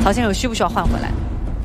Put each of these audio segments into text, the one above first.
曹先生需不需要换回来？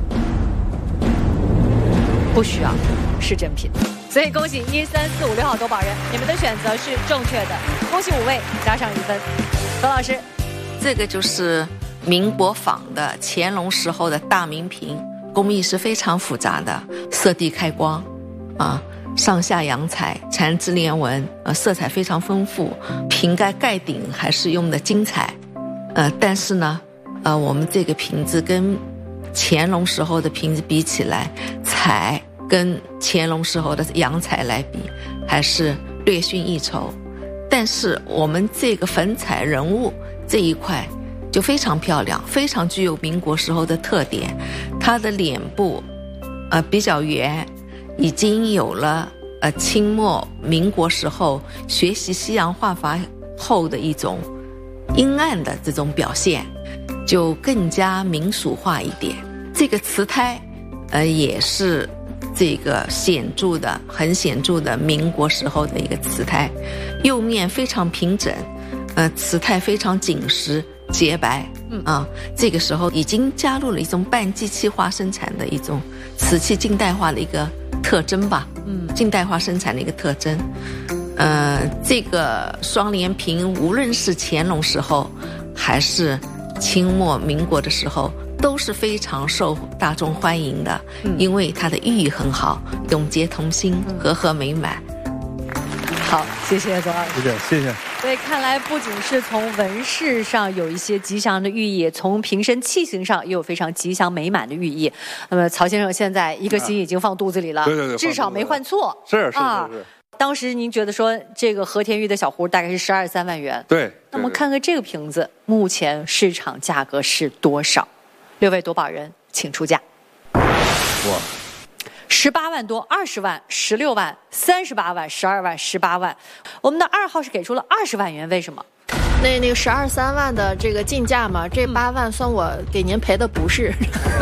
不需要，是真品。所以恭喜1、3、4、5、6号夺宝人，你们的选择是正确的，恭喜5位，加上1分。周老师， 这个就是民国仿的乾隆时候的大明瓶，工艺是非常复杂的，色地开光啊，上下阳彩，缠枝连纹，色彩非常丰富，瓶盖盖顶还是用的金彩，但是呢，我们这个瓶子跟乾隆时候的瓶子比起来，彩跟乾隆时候的阳彩来比，还是略逊一筹。但是我们这个粉彩人物这一块就非常漂亮，非常具有民国时候的特点。他的脸部比较圆，已经有了清末民国时候学习西洋画法后的一种阴暗的这种表现，就更加民俗化一点。这个瓷胎也是这个很显著的民国时候的一个瓷胎，釉面非常平整，瓷胎非常紧实洁白，这个时候已经加入了一种半机器化生产的一种瓷器近代化的一个特征吧，近代化生产的一个特征。这个双联瓶无论是乾隆时候还是清末民国的时候，都是非常受大众欢迎的，因为它的寓意很好，永结同心，和和美满。 好，谢谢左老师。 谢谢。 所以看来不仅是从纹饰上有一些吉祥的寓意，从瓶身器型上也有非常吉祥美满的寓意。那么曹先生现在一个心已经放肚子里了， 对， 至少没换错。 是。 当时您觉得说这个和田玉的小壶大概是12、3万元， 对。 那么看看这个瓶子目前市场价格是多少？6位夺宝人请出价。 哇 ！18万多，20万，16万，38万，12万，18万。我们的2号是给出了20万元，为什么？ 那个12、3万的这个进价嘛，这8万算我给您赔的不是。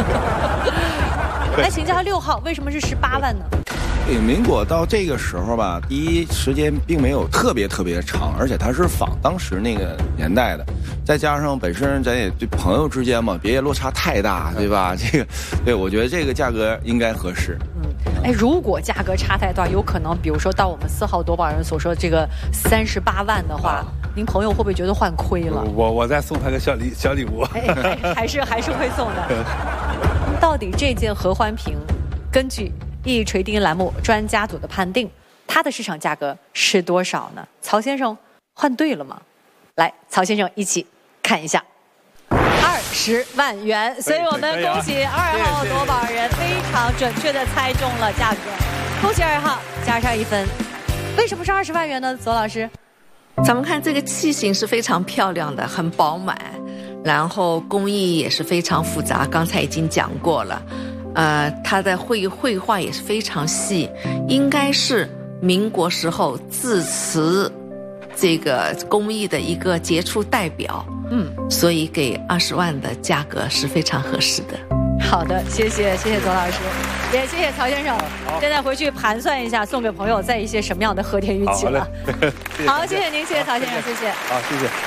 来请教6号，为什么是18万呢？ 民国到这个时候吧，第一时间并没有特别长，而且它是仿当时那个年代的，再加上本身咱也对朋友之间嘛，别落差太大，对吧？这个，对我觉得这个价格应该合适。 如果价格差太大，有可能比如说到我们4号夺宝人所说的这个38万的话，您朋友会不会觉得换亏了？ 我再送他个小礼物。 还是会送的。到底这件合欢瓶，根据一锤定音栏目专家组的判定，它的市场价格是多少呢？曹先生换对了吗？来，曹先生一起看一下，20万元。所以我们恭喜2号夺宝人非常准确的猜中了价格，恭喜2号，加上1分。为什么是20万元呢？左老师， 咱们看这个器型是非常漂亮的，很饱满，然后工艺也是非常复杂，刚才已经讲过了。它的绘画也是非常细，应该是民国时候制瓷这个工艺的一个杰出代表。所以给20万的价格是非常合适的。 好的，谢谢左老师，也谢谢曹先生。现在回去盘算一下，送给朋友在一些什么样的和田玉器了。好，谢谢您，谢谢曹先生，谢谢。 好，谢谢。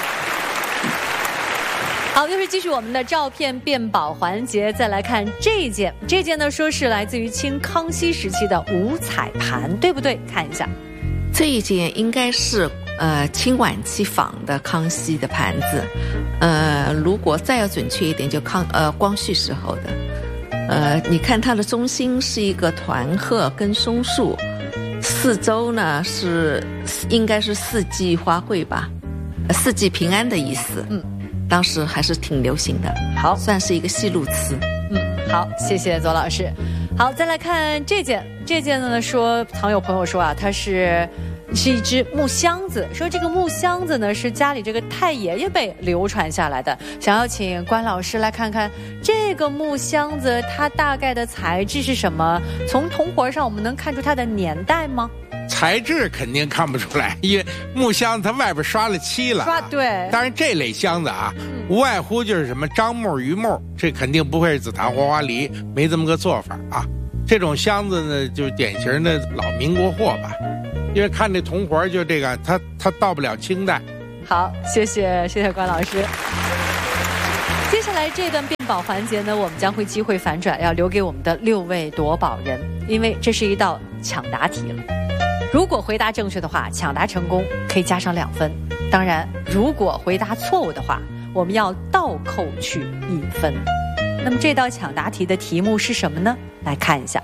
好，就是继续我们的照片辨宝环节，再来看这件呢，说是来自于清康熙时期的五彩盘，对不对？看一下， 这一件应该是清晚期仿的康熙的盘子，如果再要准确一点，就光绪时候的。你看它的中心是一个团鹤跟松树，四周呢应该是四季花卉吧，四季平安的意思。当时还是挺流行的，好，算是一个戏路词。 好，谢谢左老师。好，再来看这件呢，说常有朋友说啊，它是一只木箱子，说这个木箱子呢是家里这个太爷爷辈流传下来的，想要请关老师来看看这个木箱子它大概的材质是什么，从铜活上我们能看出它的年代吗？ 材质肯定看不出来，因为木箱它外边刷了漆了， 对。 当然这类箱子啊，无外乎就是什么樟木、榆木，这肯定不会是紫檀、黄花梨，没这么个做法啊。这种箱子呢，就是典型的老民国货吧，因为看这铜活就这个，它到不了清代。 好，谢谢关老师。 接下来这段辩宝环节呢，我们将会机会反转，要留给我们的6位夺宝人，因为这是一道抢答题了。如果回答正确的话，抢答成功可以加上2分；当然，如果回答错误的话，我们要倒扣去1分。那么这道抢答题的题目是什么呢？来看一下。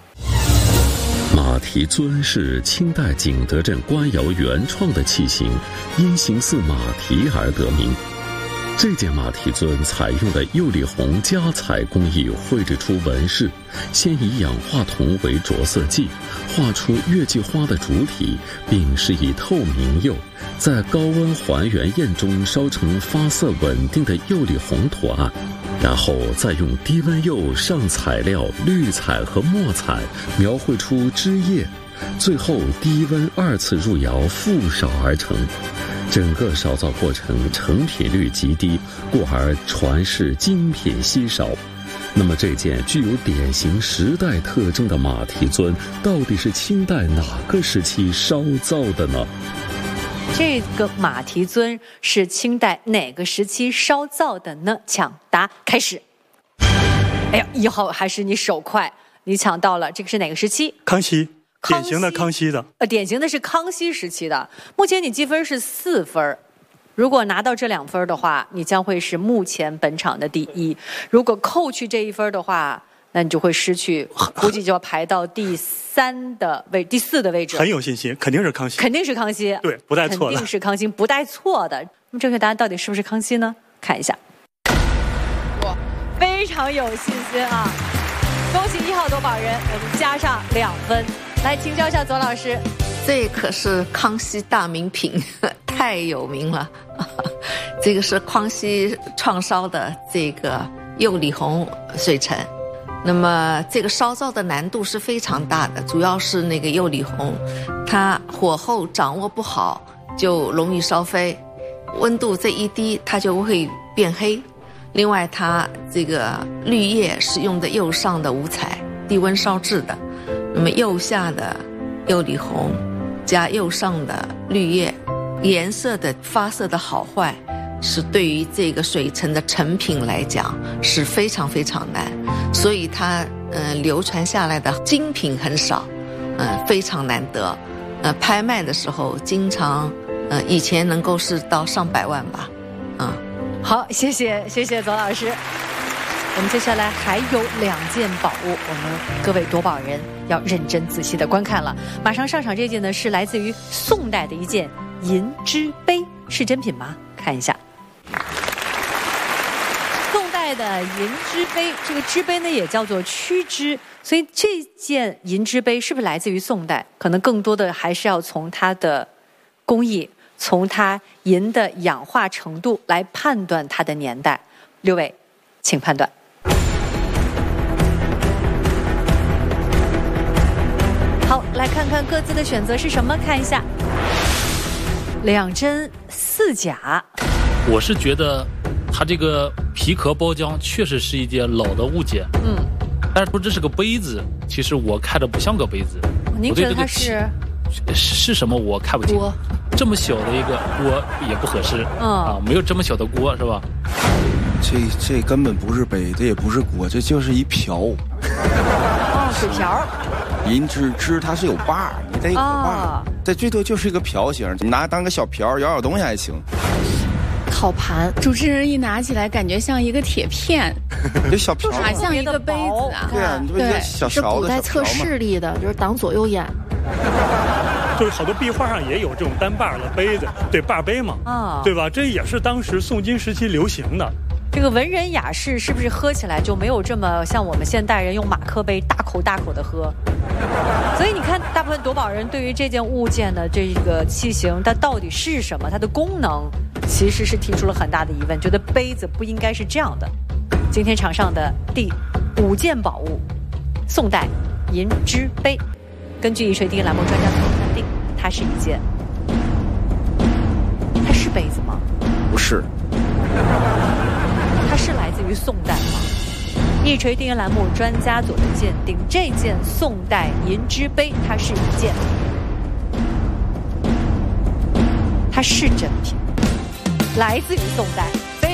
马蹄尊是清代景德镇官窑原创的器型，因形似马蹄而得名。这件马蹄尊采用的釉里红加彩工艺绘制出纹饰，先以氧化铜为着色剂，画出月季花的主体，并施以透明釉，在高温还原焰中烧成发色稳定的釉里红图案，然后再用低温釉上彩料绿彩和墨彩，描绘出枝叶，最后低温2次入窑复烧而成。整个烧造过程成品率极低，故而传世精品稀少。那么这件具有典型时代特征的马蹄尊，到底是清代哪个时期烧造的呢？ 这个马蹄尊是清代哪个时期烧造的呢？抢答开始。哎呀，1号还是你手快，你抢到了，这个是哪个时期？ 康熙。典型的康熙的， 典型的是康熙时期的。目前你积分是4分，如果拿到这2分的话，你将会是目前本场的第1。如果扣去这1分的话，那你就会失去，估计就要排到第4的位置。 很有信心，肯定是康熙， 肯定是康熙， 对，不带错的， 肯定是康熙，不带错的。那么正确答案到底是不是康熙呢？看一下，哇，非常有信心啊！恭喜1号夺宝人，我们加上2分。来请教一下左老师， 这可是康熙大名品，太有名了。这个是康熙创烧的这个釉里红水城，那么这个烧造的难度是非常大的，主要是那个釉里红，它火候掌握不好就容易烧飞，温度这一低它就会变黑。另外它这个绿叶是用的釉上的五彩低温烧制的，那么釉下的釉里红加釉上的绿叶，颜色的发色的好坏是对于这个水城的成品来讲是非常非常难，所以它流传下来的精品很少，非常难得。拍卖的时候经常以前能够是到上百万吧。 好，谢谢左老师。我们接下来还有2件宝物，我们各位夺宝人要认真仔细的观看了。马上上场这件呢是来自于宋代的一件银枝杯，是真品吗？看一下。宋代的银枝杯，这个枝杯呢也叫做曲枝，所以这件银枝杯是不是来自于宋代？可能更多的还是要从它的工艺，从它银的氧化程度来判断它的年代。6位，请判断。好，来看看各自的选择是什么，看一下。2真4假。 我是觉得它这个皮壳包浆确实是一件老的物件，但是说这是个杯子，其实我看着不像个杯子。 您觉得它是什么？我看不清。这么小的一个锅也不合适，没有这么小的锅是吧？ 这根本不是杯，这也不是锅，这就是一瓢。 水瓢。 银枝它是有把儿，你得有个把儿，这最多就是一个瓢形，你拿当个小瓢舀东西还行。 烤盘， 主持人一拿起来，感觉像一个铁片， 这小瓢哪像一个杯子啊？ 对啊，你这个小勺子， 是古代测视力的，就是挡左右眼。 就是好多壁画上也有这种单把的杯子，对，把杯嘛，对吧？这也是当时宋金时期流行的。 这个文人雅士是不是喝起来就没有这么像我们现代人用马克杯大口大口的喝？所以你看，大部分夺宝人对于这件物件的这个器型，它到底是什么，它的功能，其实是提出了很大的疑问，觉得杯子不应该是这样的。今天场上的第5件宝物，宋代银枝杯，根据一锤定栏目专家做判定，它是一件，它是杯子吗？ 不是。 它是来自于宋代吗？一锤定音栏目专家组的鉴定，这件宋代银枝杯，它是一件，它是真品，来自于宋代，所以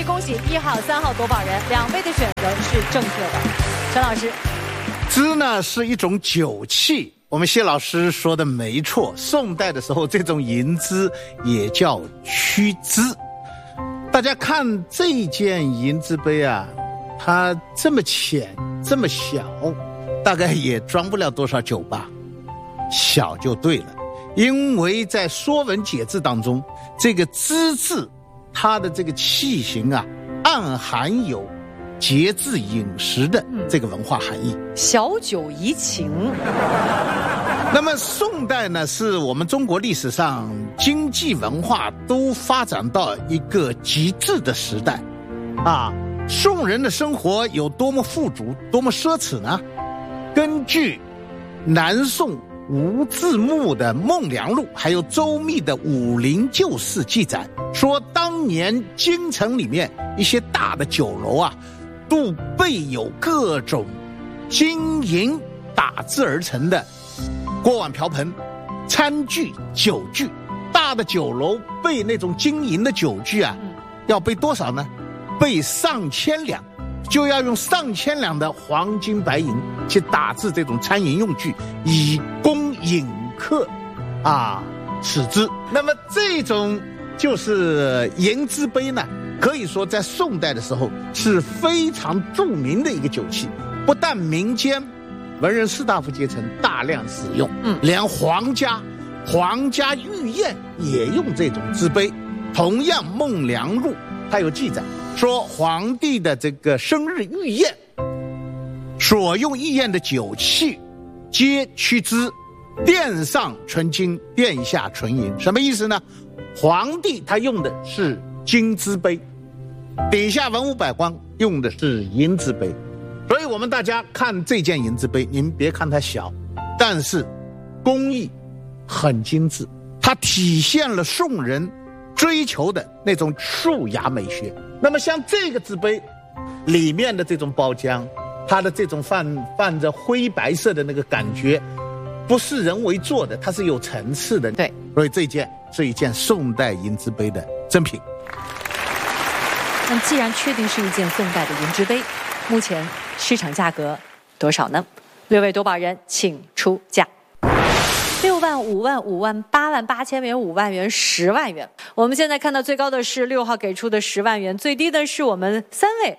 恭喜1号、3号夺宝人2位的选择是正确的。陈老师， 资呢是一种酒器，我们谢老师说的没错。宋代的时候，这种银资也叫曲资。大家看这件银资杯啊，它这么浅，这么小，大概也装不了多少酒吧。小就对了，因为在《说文解字》当中，这个资字，它的这个器型啊，暗含有节制饮食的这个文化含义， 小酒怡情。 那么宋代呢，是我们中国历史上经济文化都发展到一个极致的时代啊。宋人的生活有多么富足，多么奢侈呢？根据南宋吴自牧的《梦良录》还有周密的《武林旧事》记载，说当年京城里面一些大的酒楼啊，都备有各种金银打制而成的锅碗瓢盆、餐具、酒具。大的酒楼备那种金银的酒具啊，要备多少呢？备上千两，就要用上千两的黄金白银去打制这种餐饮用具，以供饮客啊使之。那么这种就是银资杯呢，可以说在宋代的时候是非常著名的一个酒器，不但民间文人士大夫阶层大量使用，连皇家御宴也用这种资杯。同样《梦良录》它有记载说，皇帝的这个生日御宴所用御宴的酒器皆曲资，殿上纯金，殿下纯银。什么意思呢？皇帝他用的是金资杯，底下文武百官用的是银资杯。所以我们大家看这件银资杯，您别看它小，但是工艺很精致，它体现了宋人追求的那种素雅美学。那么像这个资杯里面的这种包浆，它的这种泛着灰白色的那个感觉，不是人为做的，它是有层次的。 对， 所以这件是一件宋代银资杯的珍品。 那既然确定是一件宋代的银资杯，目前市场价格多少呢？6位夺宝人请出价。6万、5万、5万、8万8千元、5万元、10万元。我们现在看到最高的是6号给出的10万元，最低的是我们3位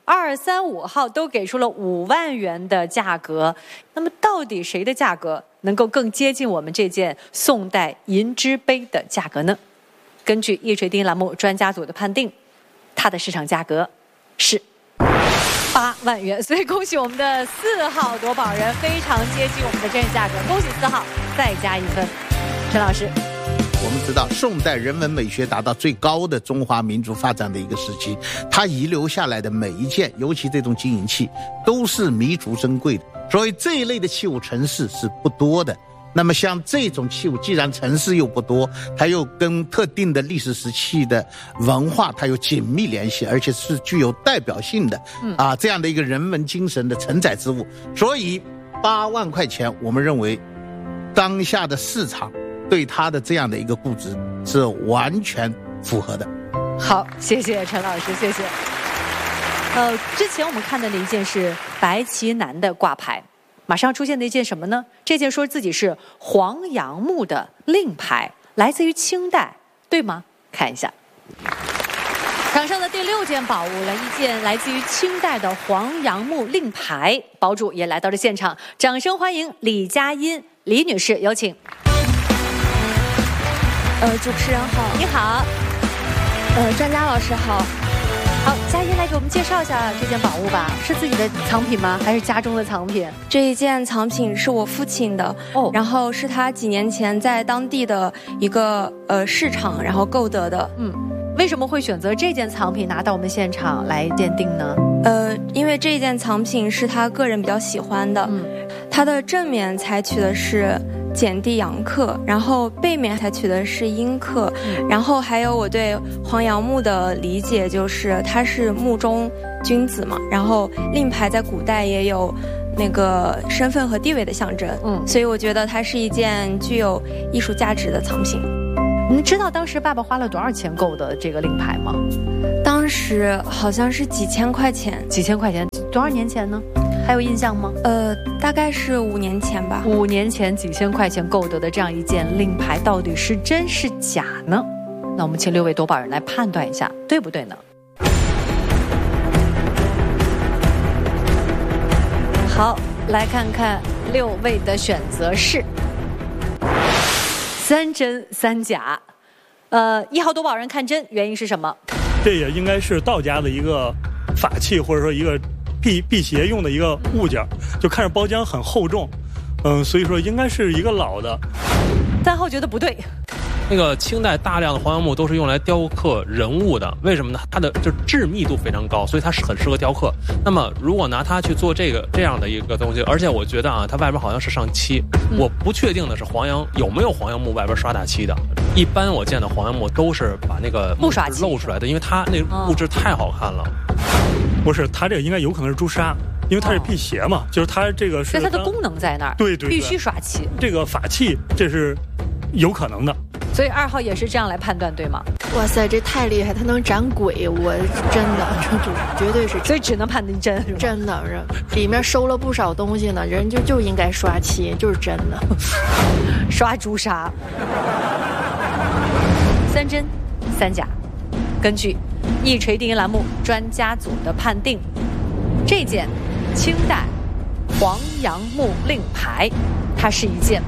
2、3、5号都给出了5万元的价格。那么到底谁的价格能够更接近我们这件宋代银资杯的价格呢？根据一锤定栏目专家组的判定，它的市场价格是8万元，所以恭喜我们的4号夺宝人，非常接近我们的真实价格，恭喜4号再加1分。陈老师， 我们知道宋代人文美学达到最高的中华民族发展的一个时期，它遗留下来的每一件，尤其这种金银器，都是弥足珍贵的，所以这一类的器物存世是不多的。那么像这种器物，既然存世又不多，它又跟特定的历史时期的文化它有紧密联系，而且是具有代表性的这样的一个人文精神的承载之物，所以8万块钱，我们认为当下的市场对它的这样的一个估值是完全符合的。 好，谢谢陈老师，谢谢。之前我们看到的一件是白旗南的挂牌，马上出现的一件什么呢？这件说自己是黄杨木的令牌，来自于清代，对吗？看一下，场上的第6件宝物了，一件来自于清代的黄杨木令牌，宝主也来到了现场，掌声欢迎李佳音李女士，有请。 主持人好， 你好。 专家老师好。 好，佳音来给我们介绍一下这件宝物吧，是自己的藏品吗？还是家中的藏品？ 这一件藏品是我父亲的，然后是他几年前在当地的一个市场然后购得的。 为什么会选择这件藏品拿到我们现场来鉴定呢？ 因为这件藏品是他个人比较喜欢的，它的正面采取的是简地阳刻，然后背面采取的是阴刻，然后还有我对黄杨木的理解就是它是木中君子嘛，然后令牌在古代也有那个身份和地位的象征，所以我觉得它是一件具有艺术价值的藏品。 你知道当时爸爸花了多少钱购的这个令牌吗？ 当当时好像是几千块钱。 几千块钱，多少年前呢？还有印象吗？ 大概是5年前吧。 5年前几千块钱购得的这样一件令牌，到底是真是假呢？那我们请6位夺宝人来判断一下，对不对呢？好，来看看6位的选择是3真3假。1号夺宝人看真，原因是什么？ 这也应该是道家的一个法器，或者说一个辟邪用的一个物件，就看着包浆很厚重，所以说应该是一个老的。 3号觉得不对。 那个清代大量的黄杨木都是用来雕刻人物的，为什么呢？它的就质密度非常高，所以它是很适合雕刻。那么如果拿它去做这样的一个东西，而且我觉得啊，它外边好像是上漆，我不确定的是有没有黄杨木外边刷大漆的。一般我见的黄杨木都是把那个木刷露出来的，因为它那物质太好看了。 不是，它这个应该有可能是朱砂。因为它是辟邪嘛，就是它这个是， 所以它的功能在那儿， 对， 必须刷漆。 这个法器这是有可能的， 所以2号也是这样来判断，对吗？ 哇塞，这太厉害，它能斩鬼，我真的，绝对是， 所以只能判定真， 真的，里面收了不少东西呢，人就应该刷漆，就是真的， 刷朱砂。3真3假，根据一锤定音栏目专家组的判定，这件清代黄杨木令牌，它是一件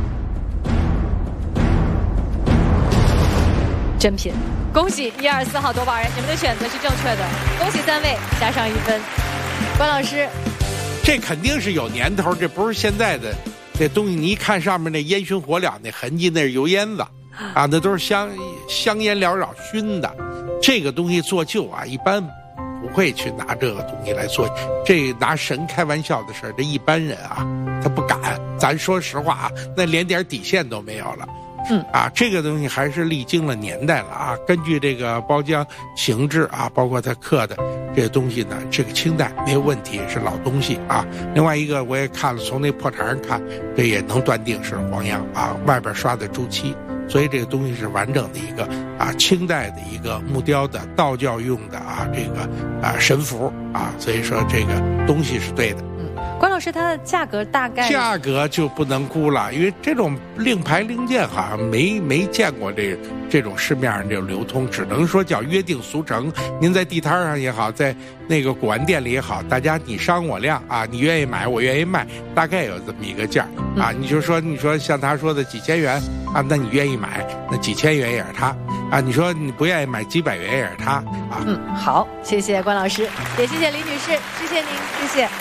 真品。恭喜1、2、4号夺宝人，你们的选择是正确的，恭喜3位，加上1分。关老师， 这肯定是有年头，这不是现在的这东西。你一看上面那烟熏火燎那痕迹，那是油烟子啊，那都是香烟缭绕熏的。这个东西做旧啊，一般不会去拿这个东西来做，这拿神开玩笑的事儿，这一般人啊，他不敢。咱说实话啊，那连点底线都没有了。这个东西还是历经了年代了啊。根据这个包浆形制啊，包括它刻的这个东西呢，这个清代没有问题，是老东西啊。另外一个我也看了，从那破台上看，这也能断定是黄杨啊，外边刷的朱漆。所以这个东西是完整的一个清代的一个木雕的道教用的这个神符啊，所以说这个东西是对的。 关老师，它的价格大概？ 价格就不能估了，因为这种令牌令箭好像没见过这种市面上这种流通，只能说叫约定俗成。您在地摊上也好，在那个古玩店里也好，大家你商我量啊，你愿意买我愿意卖，大概有这么一个价啊。你说像他说的几千元啊，那你愿意买，那几千元也是他啊。你说你不愿意买几百元也是他啊。 好，谢谢关老师，也谢谢李女士，谢谢您，谢谢。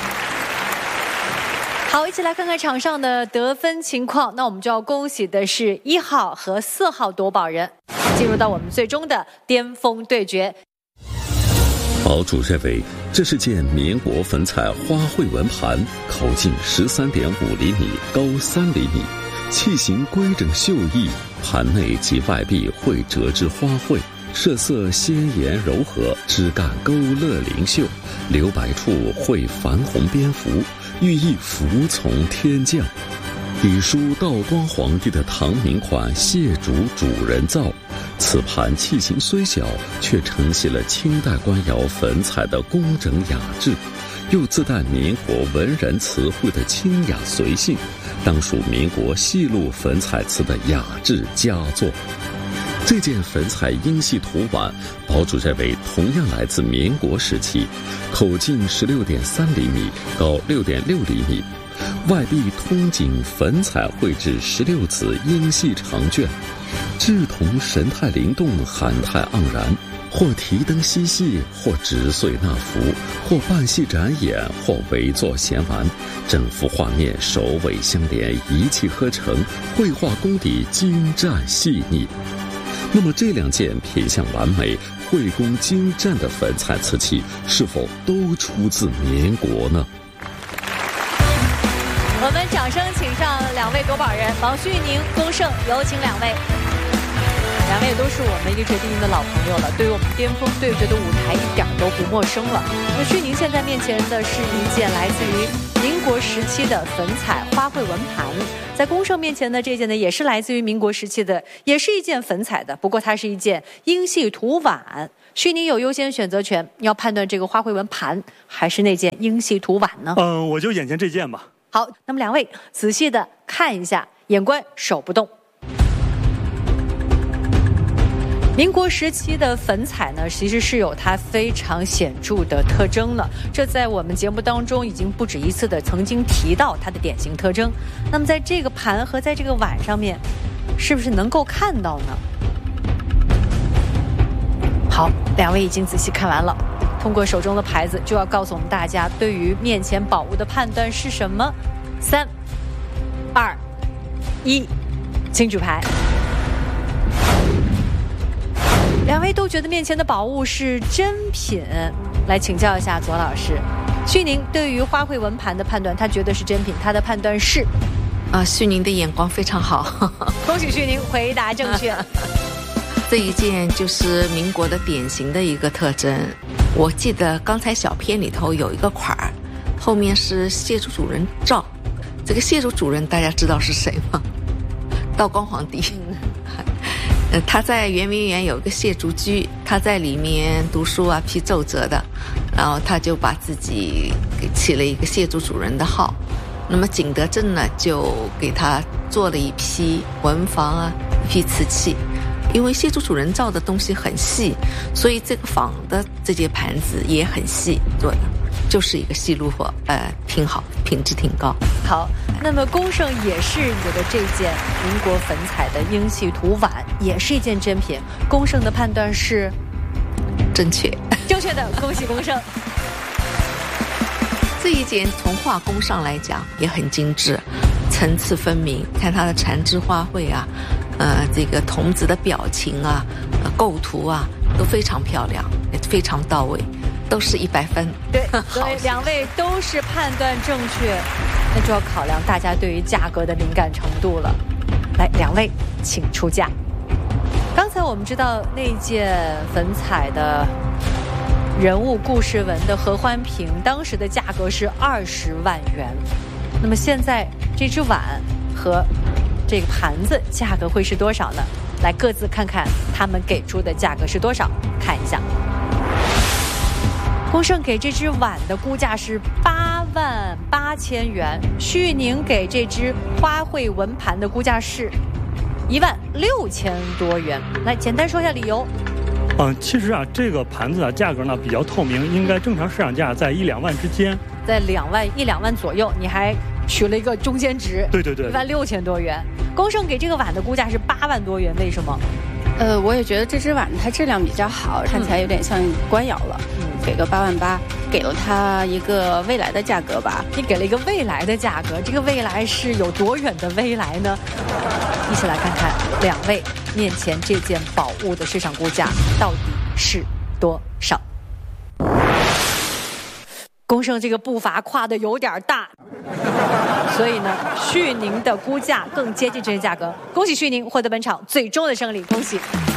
好，一起来看看场上的得分情况。那我们就要恭喜的是1号和4号夺宝人，进入到我们最终的巅峰对决。 堡主认为这是件民国粉彩花卉纹盘，口径13.5厘米，高3厘米，器型规整秀逸，盘内及外壁绘折枝花卉，色色鲜艳柔和，枝干勾勒灵秀，留白处绘矾红蝙蝠，寓意服从天降。底书道光皇帝的唐明款谢主主人造，此盘器型虽小，却承袭了清代官窑粉彩的工整雅致，又自带民国文人词汇的清雅随性，当属民国细路粉彩瓷的雅致佳作。这件粉彩英系图碗，堡主认为同样来自民国时期，口径16.3厘米，高6.6厘米，外壁通景粉彩绘制16子英系长卷，制铜神态灵动，涵态盎然，或提灯嬉戏，或直碎纳福，或半戏展演，或围坐闲玩，整幅画面首尾相连，一气呵成，绘画功底精湛细腻。那么这2件品相完美、绘工精湛的粉彩瓷器，是否都出自民国呢？ 我们掌声请上2位夺宝人王旭宁、龚胜，有请2位。2位都是我们一锤定音的老朋友了，对于我们巅峰对决的舞台一点都不陌生了。那旭宁现在面前的是一件来自于民国时期的粉彩花卉纹盘，在龚胜面前的这件呢，也是来自于民国时期的，也是一件粉彩的，不过它是一件英系图碗。 徐宁有优先选择权，要判断这个花卉纹盘还是那件英系图碗呢？ 我就眼前这件吧。 好，那么2位仔细的看一下，眼观手不动。民国时期的粉彩呢，其实是有它非常显著的特征的，这在我们节目当中已经不止一次的曾经提到它的典型特征。那么在这个盘和在这个碗上面，是不是能够看到呢？好，2位已经仔细看完了，通过手中的牌子就要告诉我们大家对于面前宝物的判断是什么。3、2、1，请举牌。2位都觉得面前的宝物是真品，来请教一下左老师。徐宁对于花卉纹盘的判断，他觉得是真品，他的判断是？ 徐宁的眼光非常好， 恭喜徐宁回答正确。 这一件就是民国的典型的一个特征。我记得刚才小片里头有一个款儿，后面是谢主主人照。这个谢主主人大家知道是谁吗？道光皇帝。他在圆明园有个谢竹居，他在里面读书啊，批奏折的，然后他就把自己给起了一个谢主主人的号。那么景德镇呢，就给他做了一批文房啊，一批瓷器。因为谢主主人造的东西很细，所以这个仿的这些盘子也很细做的，就是一个细路货，挺好，品质挺高。 好，那么龚胜也是有的这件民国粉彩的英系图碗，也是一件真品。龚胜的判断是正确的，恭喜龚胜。 这一件从画工上来讲也很精致，层次分明，看它的缠枝花卉啊，这个童子的表情啊，构图啊都非常漂亮，也非常到位，都是100分。 对，所以2位都是判断正确，那就要考量大家对于价格的敏感程度了。来，2位请出价。刚才我们知道那件粉彩的人物故事纹的合欢瓶，当时的价格是20万元。那么现在这只碗和这个盘子价格会是多少呢？来，各自看看他们给出的价格是多少，看一下。龚胜给这只碗的估价是88000元，徐宁给这只花卉纹盘的估价是16000多元。来，简单说一下理由。 其实啊，这个盘子啊，价格呢比较透明，应该正常市场价在1-2万之间， 在1-2万左右。你还取了一个中间值， 对 ，16000多元。龚胜给这个碗的估价是8万多元，为什么？ 我也觉得这只碗它质量比较好，看起来有点像官窑了，给个8万8，给了它一个未来的价格吧。 你给了一个未来的价格，这个未来是有多远的未来呢？一起来看看2位面前这件宝物的市场估价到底是多少。龚胜这个步伐跨得有点大，所以呢，徐宁的估价更接近这些价格。恭喜徐宁获得本场最终的胜利，恭喜！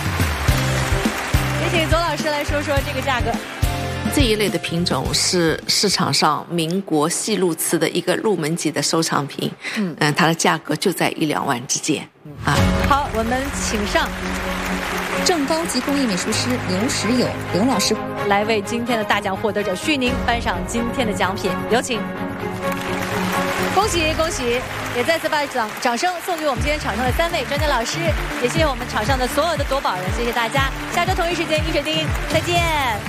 也请左老师来说说这个价格。 这一类的品种是市场上民国细路瓷的一个入门级的收藏品，它的价格就在1-2万之间。 好，我们请上正高级工艺美术师刘石友刘老师来为今天的大奖获得者徐宁颁上今天的奖品，有请。恭喜恭喜！也再次把掌声送给我们今天场上的3位专家老师，也谢谢我们场上的所有的夺宝人，谢谢大家。下周同一时间一水叮，再见。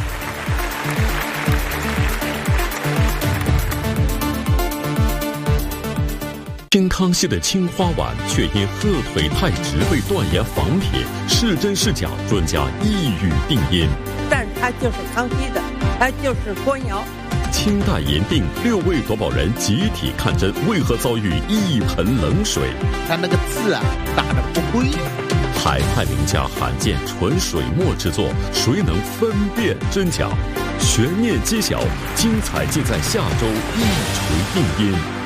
清康熙的青花碗却因鹤腿太直被断言仿品，是真是假，专家一语定音。 但它就是康熙的，它就是官窑。 清代银锭6位夺宝人集体看真，为何遭遇一盆冷水？ 它那个字啊打得不规。 海派名家罕见纯水墨之作，谁能分辨真假？悬念揭晓，精彩尽在下周一锤定音。